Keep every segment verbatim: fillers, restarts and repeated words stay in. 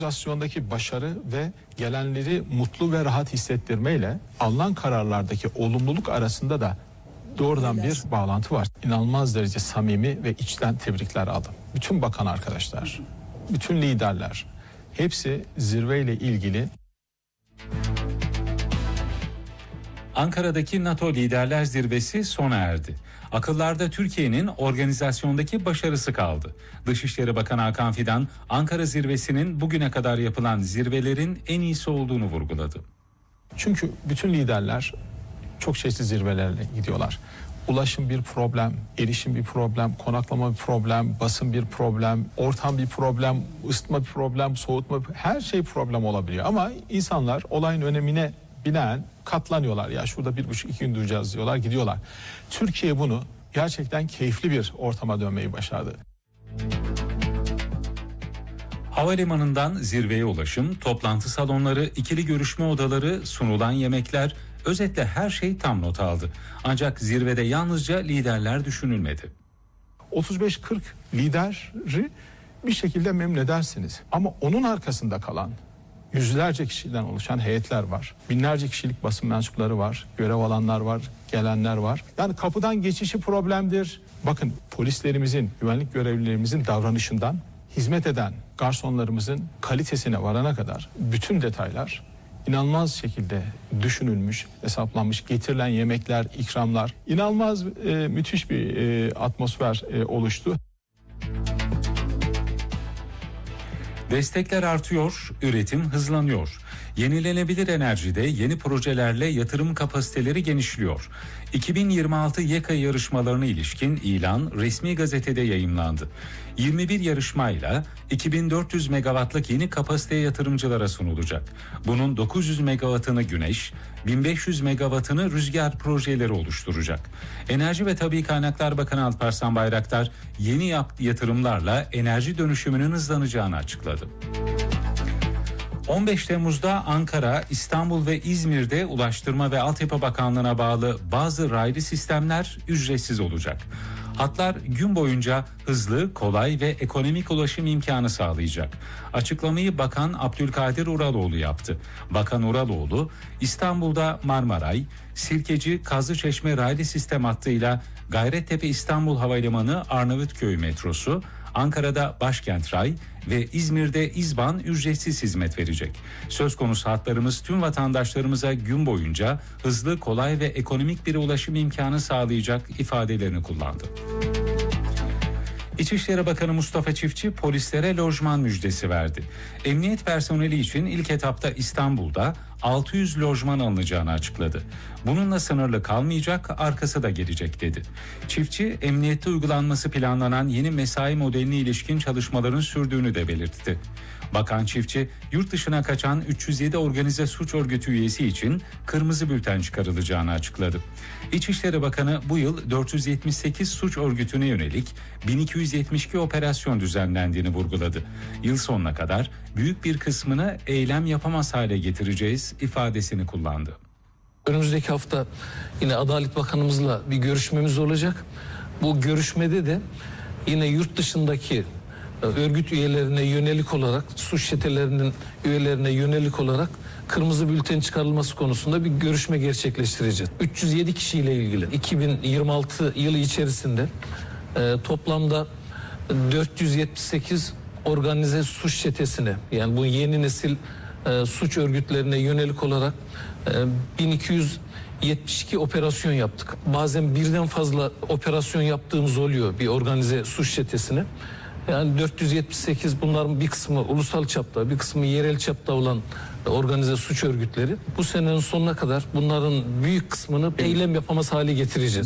organizasyondaki başarı ve gelenleri mutlu ve rahat hissettirmeyle alınan kararlardaki olumluluk arasında da doğrudan bir bağlantı var. İnanılmaz derece samimi ve içten tebrikler aldım. Bütün bakan arkadaşlar, bütün liderler, hepsi zirveyle ilgili. Ankara'daki NATO Liderler Zirvesi sona erdi. Akıllarda Türkiye'nin organizasyondaki başarısı kaldı. Dışişleri Bakanı Hakan Fidan, Ankara Zirvesi'nin bugüne kadar yapılan zirvelerin en iyisi olduğunu vurguladı. Çünkü bütün liderler çok çeşitli zirvelerle gidiyorlar. Ulaşım bir problem, erişim bir problem, konaklama bir problem, basın bir problem, ortam bir problem, ısıtma bir problem, soğutma bir, her şey problem olabiliyor. Ama insanlar olayın önemine binaen katlanıyorlar. Ya şurada bir buçuk iki gün duracağız diyorlar, gidiyorlar. Türkiye bunu gerçekten keyifli bir ortama dönmeyi başardı. Havalimanından zirveye ulaşım, toplantı salonları, ikili görüşme odaları, sunulan yemekler, özetle her şey tam not aldı. Ancak zirvede yalnızca liderler düşünülmedi. otuz beş kırk lideri bir şekilde memnun edersiniz. Ama onun arkasında kalan yüzlerce kişiden oluşan heyetler var. Binlerce kişilik basın mensupları var. Görev alanlar var, gelenler var. Yani kapıdan geçişi problemdir. Bakın polislerimizin, güvenlik görevlilerimizin davranışından hizmet eden garsonlarımızın kalitesine varana kadar bütün detaylar inanılmaz şekilde düşünülmüş, hesaplanmış, getirilen yemekler, ikramlar, inanılmaz e, müthiş bir e, atmosfer e, oluştu. Destekler artıyor, üretim hızlanıyor. Yenilenebilir enerjide yeni projelerle yatırım kapasiteleri genişliyor. iki bin yirmi altı YEKA yarışmalarına ilişkin ilan resmi gazetede yayımlandı. yirmi bir yarışmayla iki bin dört yüz megawattlık yeni kapasiteye yatırımcılara sunulacak. Bunun dokuz yüz megawattını güneş, bin beş yüz megawattını rüzgar projeleri oluşturacak. Enerji ve Tabii Kaynaklar Bakanı Alparslan Bayraktar yeni yatırımlarla enerji dönüşümünün hızlanacağını açıkladı. on beş Temmuz'da Ankara, İstanbul ve İzmir'de Ulaştırma ve Altyapı Bakanlığı'na bağlı bazı raylı sistemler ücretsiz olacak. Hatlar gün boyunca hızlı, kolay ve ekonomik ulaşım imkanı sağlayacak. Açıklamayı Bakan Abdülkadir Uraloğlu yaptı. Bakan Uraloğlu, İstanbul'da Marmaray, Sirkeci Kazlıçeşme raylı sistem hattıyla Gayrettepe İstanbul Havalimanı Arnavutköy metrosu, Ankara'da Başkent Ray ve İzmir'de İzban ücretsiz hizmet verecek. Söz konusu hatlarımız tüm vatandaşlarımıza gün boyunca hızlı, kolay ve ekonomik bir ulaşım imkanı sağlayacak ifadelerini kullandı. İçişleri Bakanı Mustafa Çiftçi polislere lojman müjdesi verdi. Emniyet personeli için ilk etapta İstanbul'da altı yüz lojman alınacağını açıkladı. Bununla sınırlı kalmayacak, arkası da gelecek dedi. Çiftçi, emniyette uygulanması planlanan yeni mesai modeline ilişkin çalışmaların sürdüğünü de belirtti. Bakan Çiftçi, yurt dışına kaçan üç yüz yedi organize suç örgütü üyesi için kırmızı bülten çıkarılacağını açıkladı. İçişleri Bakanı bu yıl dört yüz yetmiş sekiz suç örgütüne yönelik bin iki yüz yetmiş iki operasyon düzenlendiğini vurguladı. Yıl sonuna kadar büyük bir kısmını eylem yapamaz hale getireceğiz ifadesini kullandı. Önümüzdeki hafta yine Adalet Bakanımızla bir görüşmemiz olacak. Bu görüşmede de yine yurt dışındaki örgüt üyelerine yönelik olarak, suç çetelerinin üyelerine yönelik olarak kırmızı bülten çıkarılması konusunda bir görüşme gerçekleştireceğiz. üç yüz yedi kişiyle ilgili iki bin yirmi altı yılı içerisinde e, toplamda dört yüz yetmiş sekiz organize suç çetesine, yani bu yeni nesil e, suç örgütlerine yönelik olarak e, bin iki yüz yetmiş iki operasyon yaptık. Bazen birden fazla operasyon yaptığımız oluyor bir organize suç çetesine. Yani dört yüz yetmiş sekiz, bunların bir kısmı ulusal çapta, bir kısmı yerel çapta olan organize suç örgütleri. Bu senenin sonuna kadar bunların büyük kısmını eylem yapamaz hale getireceğiz.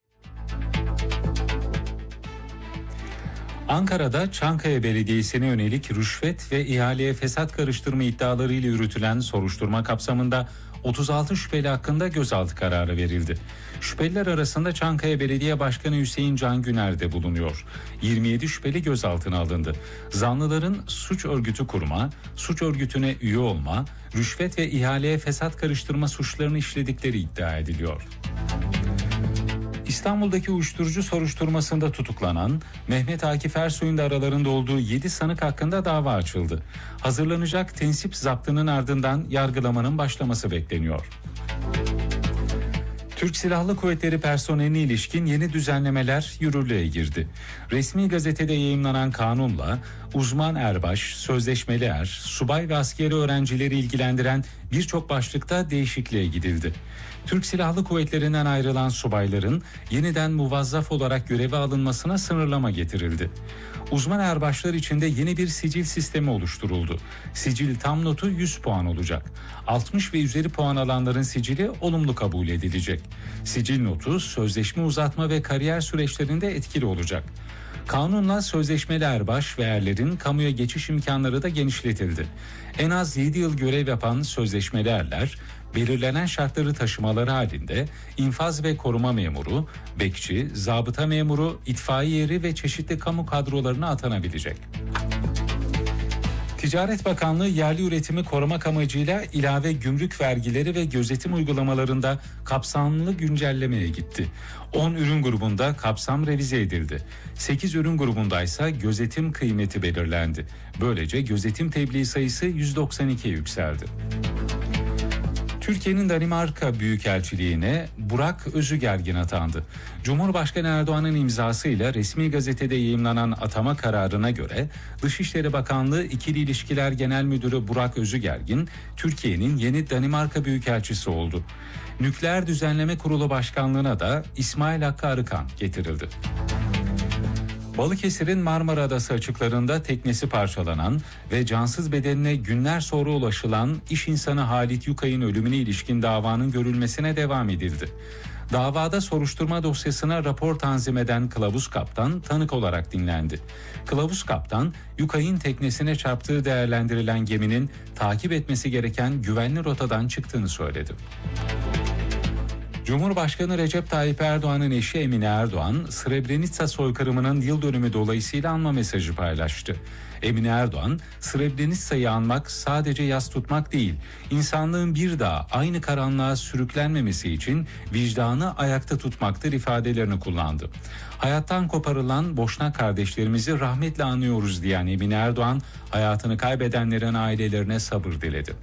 Ankara'da Çankaya Belediyesi'ne yönelik rüşvet ve ihaleye fesat karıştırma iddialarıyla yürütülen soruşturma kapsamında otuz altı şüpheli hakkında gözaltı kararı verildi. Şüpheliler arasında Çankaya Belediye Başkanı Hüseyin Can Güner de bulunuyor. yirmi yedi şüpheli gözaltına alındı. Zanlıların suç örgütü kurma, suç örgütüne üye olma, rüşvet ve ihaleye fesat karıştırma suçlarını işledikleri iddia ediliyor. İstanbul'daki uyuşturucu soruşturmasında tutuklanan Mehmet Akif Ersoy'un da aralarında olduğu yedi sanık hakkında dava açıldı. Hazırlanacak tensip zaptının ardından yargılamanın başlaması bekleniyor. Türk Silahlı Kuvvetleri personeline ilişkin yeni düzenlemeler yürürlüğe girdi. Resmi gazetede yayımlanan kanunla uzman erbaş, sözleşmeli er, subay ve askeri öğrencileri ilgilendiren birçok başlıkta değişikliğe gidildi. Türk Silahlı Kuvvetleri'nden ayrılan subayların yeniden muvazzaf olarak göreve alınmasına sınırlama getirildi. Uzman erbaşlar için de yeni bir sicil sistemi oluşturuldu. Sicil tam notu yüz puan olacak. altmış ve üzeri puan alanların sicili olumlu kabul edilecek. Sicil notu sözleşme uzatma ve kariyer süreçlerinde etkili olacak. Kanunla sözleşmeli erbaş ve erlerin kamuya geçiş imkanları da genişletildi. En az yedi yıl görev yapan sözleşmeli erler, belirlenen şartları taşımaları halinde infaz ve koruma memuru, bekçi, zabıta memuru, itfaiye eri ve çeşitli kamu kadrolarına atanabilecek. Ticaret Bakanlığı yerli üretimi korumak amacıyla ilave gümrük vergileri ve gözetim uygulamalarında kapsamlı güncellemeye gitti. on ürün grubunda kapsam revize edildi. sekiz ürün grubunda ise gözetim kıymeti belirlendi. Böylece gözetim tebliğ sayısı yüz doksan ikiye yükseldi. Türkiye'nin Danimarka Büyükelçiliğine Burak Özügergin atandı. Cumhurbaşkanı Erdoğan'ın imzasıyla resmi gazetede yayımlanan atama kararına göre Dışişleri Bakanlığı İkili İlişkiler Genel Müdürü Burak Özügergin, Türkiye'nin yeni Danimarka Büyükelçisi oldu. Nükleer Düzenleme Kurulu Başkanlığı'na da İsmail Hakkı Arıkan getirildi. Balıkesir'in Marmara Adası açıklarında teknesi parçalanan ve cansız bedenine günler sonra ulaşılan iş insanı Halit Yukay'ın ölümüne ilişkin davanın görülmesine devam edildi. Davada soruşturma dosyasına rapor tanzim eden Kılavuz Kaptan tanık olarak dinlendi. Kılavuz Kaptan, Yukay'ın teknesine çarptığı değerlendirilen geminin takip etmesi gereken güvenli rotadan çıktığını söyledi. Cumhurbaşkanı Recep Tayyip Erdoğan'ın eşi Emine Erdoğan, Srebrenica soykırımının yıl dönümü dolayısıyla anma mesajı paylaştı. Emine Erdoğan, Srebrenica'yı anmak sadece yas tutmak değil, insanlığın bir daha aynı karanlığa sürüklenmemesi için vicdanı ayakta tutmaktır ifadelerini kullandı. Hayattan koparılan Boşnak kardeşlerimizi rahmetle anıyoruz diyen Emine Erdoğan, hayatını kaybedenlerin ailelerine sabır diledi.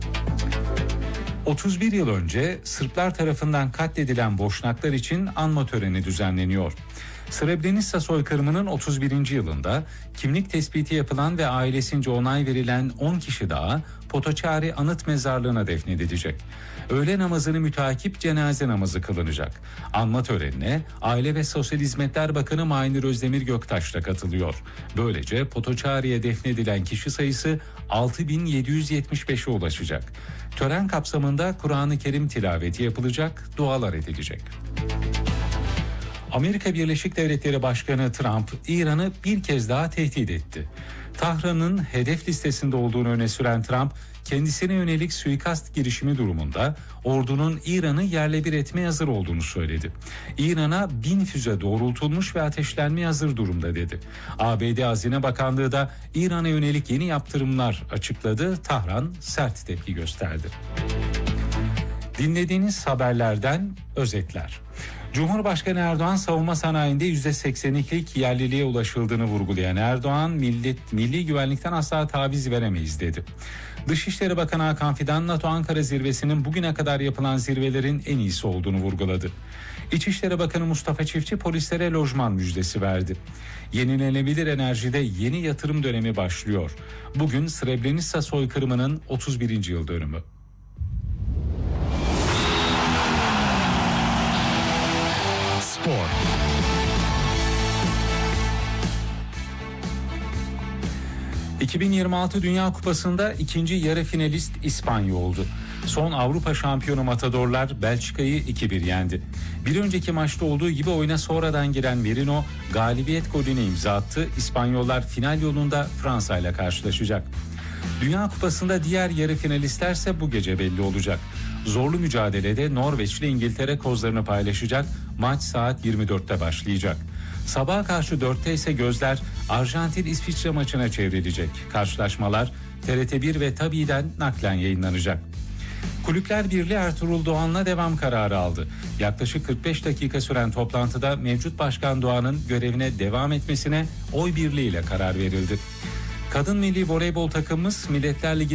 otuz bir yıl önce Sırplar tarafından katledilen Boşnaklar için anma töreni düzenleniyor. Srebrenica soykırımının otuz birinci yılında kimlik tespiti yapılan ve ailesince onay verilen on kişi daha Potoçari Anıt Mezarlığı'na defnedilecek. Öğle namazını mütakip cenaze namazı kılınacak. Anma törenine Aile ve Sosyal Hizmetler Bakanı Maynur Özdemir Göktaş da katılıyor. Böylece Potoçari'ye defnedilen kişi sayısı altı bin yedi yüz yetmiş beşe ulaşacak. Tören kapsamında Kur'an-ı Kerim tilaveti yapılacak, dualar edilecek. Amerika Birleşik Devletleri Başkanı Trump, İran'ı bir kez daha tehdit etti. Tahran'ın hedef listesinde olduğunu öne süren Trump, kendisine yönelik suikast girişimi durumunda ordunun İran'ı yerle bir etmeye hazır olduğunu söyledi. İran'a bin füze doğrultulmuş ve ateşlenmeye hazır durumda dedi. A B D Hazine Bakanlığı da İran'a yönelik yeni yaptırımlar açıkladı. Tahran sert tepki gösterdi. Dinlediğiniz haberlerden özetler. Cumhurbaşkanı Erdoğan savunma sanayinde yüzde seksen ikilik yerliliğe ulaşıldığını vurgulayan Erdoğan, millet, milli güvenlikten asla taviz veremeyiz dedi. Dışişleri Bakanı Hakan Fidan, NATO Ankara zirvesinin bugüne kadar yapılan zirvelerin en iyisi olduğunu vurguladı. İçişleri Bakanı Mustafa Çiftçi polislere lojman müjdesi verdi. Yenilenebilir enerjide yeni yatırım dönemi başlıyor. Bugün Srebrenica soykırımının otuz birinci yıl dönümü. Spor. iki bin yirmi altı Dünya Kupası'nda ikinci yarı finalist İspanya oldu. Son Avrupa şampiyonu Matadorlar Belçika'yı iki bir yendi. Bir önceki maçta olduğu gibi oyuna sonradan giren Merino galibiyet golünü imza attı. İspanyollar final yolunda Fransa ile karşılaşacak. Dünya Kupası'nda diğer yarı finalistlerse bu gece belli olacak. Zorlu mücadelede Norveç ile İngiltere kozlarını paylaşacak. Maç saat yirmi dörtte başlayacak. Sabaha karşı dörtte ise gözler Arjantin-İsviçre maçına çevrilecek. Karşılaşmalar T R T bir ve Tabi'den naklen yayınlanacak. Kulüpler Birliği Ertuğrul Doğan'la devam kararı aldı. Yaklaşık kırk beş dakika süren toplantıda mevcut Başkan Doğan'ın görevine devam etmesine oy birliğiyle karar verildi. Kadın milli voleybol takımımız Milletler Ligi